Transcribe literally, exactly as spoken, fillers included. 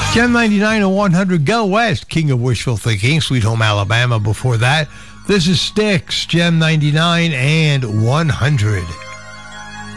Gem ninety-nine and one hundred, Go West, King of Wishful Thinking, Sweet Home Alabama before that. This is Styx, Gem ninety-nine and one hundred.